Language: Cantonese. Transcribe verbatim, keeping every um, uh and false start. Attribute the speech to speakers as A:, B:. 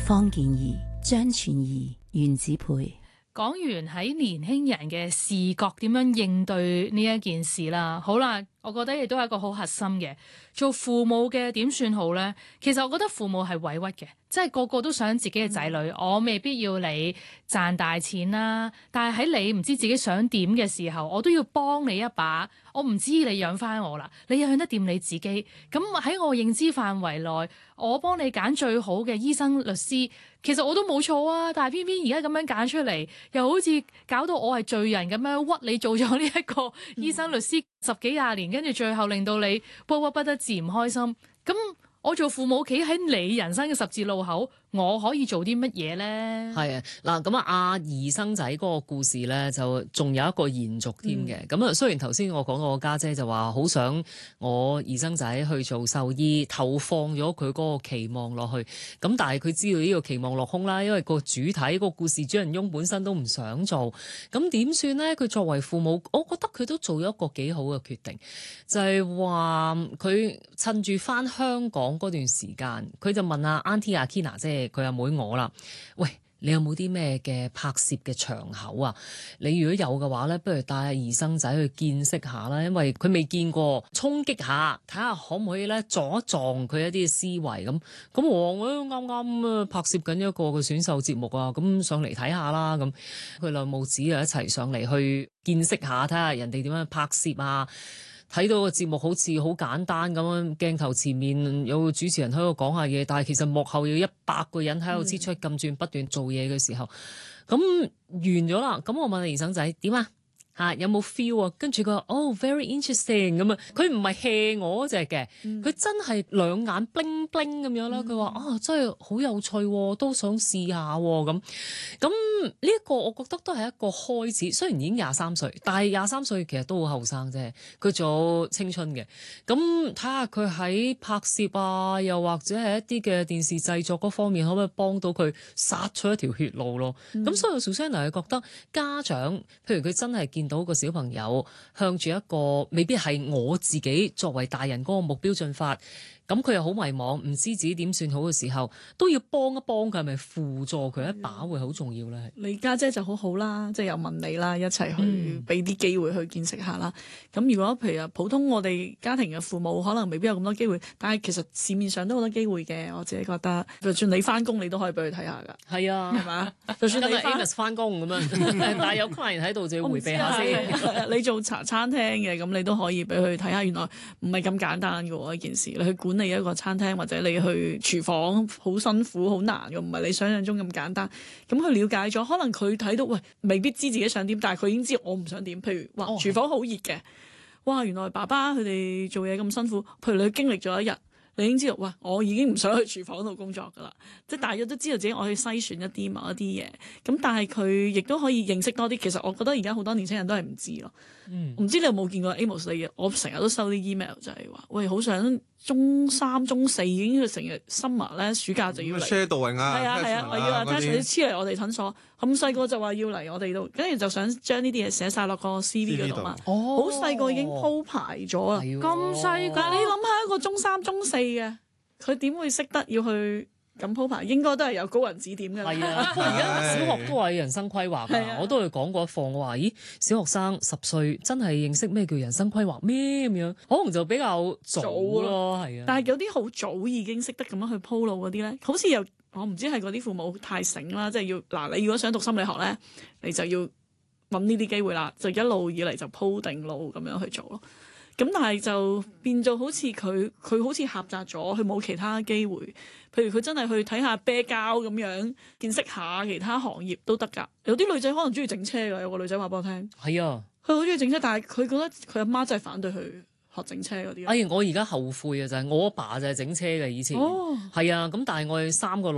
A: 方健儀、張全儀、袁子培。
B: 講完喺年輕人嘅視覺點樣應對呢一件事啦，好啦，我覺得亦都係一個好核心嘅，做父母嘅點算好呢？其實我覺得父母係委屈嘅，即係個個都想自己嘅仔女，嗯、我未必要你賺大錢啦，但係喺你唔知自己想點嘅時候，我都要幫你一把。我唔知你養翻我啦，你養得掂你自己。咁喺我認知範圍內，我幫你揀最好嘅醫生、律師，其實我都冇錯啊。但係偏偏而家咁樣揀出嚟，又好似搞到我係罪人咁樣屈你做咗呢一個醫生、律師十幾廿年，跟住最後令到你鬱鬱不得志、唔開心。咁我做父母企喺你人生嘅十字路口，我可以做啲乜嘢咧？係啊，嗱咁啊，阿兒生仔嗰個故事咧，就仲有一個延續添嘅。咁啊、嗯，雖然頭先我講我家姐就話好想我兒生仔去做獸醫，投放咗佢嗰個期望落去。咁但係佢知道呢個期望落空啦，因為個主體、個故事主人翁本身都唔想做。咁點算咧？佢作為父母，我覺得佢都做咗一個幾好嘅決定，就係話佢趁住翻香港嗰段時間，佢就問阿 Auntie 阿 Kina 即係佢阿妹我啦，喂，你有冇啲咩嘅拍攝嘅場口啊？你如果有嘅話咧，不如帶阿兒生仔去見識下啦，因為佢未見過，衝擊下，睇下可唔可以咧撞一撞佢一啲嘅思維咁。咁我我都啱啱啊拍攝緊一個嘅選秀節目啊，咁上嚟睇下啦。咁佢兩母子啊一齊上嚟去見識下，睇下人哋點樣拍攝啊。睇到個節目好似好簡單咁樣，鏡頭前面有個主持人喺度講下嘢，但係其實幕後要一百個人喺度支出咁轉不斷做嘢嘅時候，咁、嗯、完咗啦。咁我問阿兒生仔點啊？嚇有冇 feel 啊？跟住佢話哦 very interesting 咁啊！佢唔係 hea 我嗰隻嘅，佢、嗯、真係兩眼 bling bling 咁樣啦。佢話啊真係好有趣喎，都想試下喎咁。咁呢一個我覺得都係一個開始。雖然已經廿三歲，但係廿三歲其實都好後生啫。佢仲有青春嘅。咁睇下佢喺拍攝啊，又或者係一啲嘅電視製作嗰方面，可唔可以幫到佢殺出一條血路咯？咁、嗯、所以 Susanna 係覺得家長，譬如佢真係見到個小朋友向住一個未必係我自己作為大人嗰個目標進發，咁佢又好迷茫，唔知自己點算好嘅時候，都要幫一幫佢，係咪輔助佢一把會好重要咧？
C: 你家姐就好好啦，即係又問你啦，一齊去俾啲機會去見識下啦。咁、嗯、如果譬如普通我哋家庭嘅父母，可能未必有咁多機會，但係其實市面上都好多機會嘅。我自己覺得，就算你翻工，你都可以俾佢睇下噶。係啊，係嘛？就算你翻
B: 翻工咁樣，但係有 client 喺度就要迴避下先。
C: 你做茶餐廳嘅，咁你都可以俾佢睇下，原來唔係咁簡單嘅喎呢件事。你去管理一個餐廳或者你去廚房好辛苦好難嘅，唔係你想象中咁簡單。咁佢了解咗，可能佢睇到喂，未必知自己想點，但係佢已經知我唔想點。譬如話廚房好熱嘅，哇！原來爸爸佢哋做嘢咁辛苦。譬如你經歷咗一日，你已經知道，哇！我已經唔想去廚房度工作噶啦。即係大約都知道自己我去篩選一啲某一啲嘢。咁但係佢亦都可以認識多啲。其實我覺得而家好多年輕人都係唔知咯。唔、嗯、知你有冇見過 Amos 你嘅？我成日都收啲 email 就係話，喂，好想中三、中四已經成日 summer 咧，暑假就要嚟。
D: shadowing 啊，
C: 係啊係啊，我要啊 attach 你黐嚟我哋診所。咁細個就話要嚟我哋度，跟住就想將呢啲嘢寫晒落個 C V 嗰度嘛。哦，好細個已經鋪排咗啦。咁細個，但係你諗下一個中三、中四嘅，佢點會識得要去？咁鋪排應該都係有高人指點㗎啦。係啊，
B: 不過而家小學都係人生規劃㗎。啊、我都係講過一課，我話：咦，小學生十歲真係認識咩叫人生規劃咩咁樣？可能就比較早咯，係啊。
C: 但係有啲好早已經識得咁樣去鋪路嗰啲咧，好似又我唔知係嗰啲父母太醒啦，即係要嗱，你如果想讀心理學咧，你就要揾呢啲機會啦，就一路以嚟就鋪定路咁樣去做咯。咁但係就變咗好似佢佢好似狹窄咗，佢冇其他機會。譬如佢真係去睇下啤膠咁樣，見識下其他行業都得㗎。有啲女仔可能中意整車㗎，有個女仔話俾我聽。係啊，佢好中意整車，但係佢覺得佢阿媽真係反對佢學整車嗰啲。哎呀，我而家後悔啊，就係、是、我阿爸就係整車嘅以前。哦，係啊，咁但係我哋三個。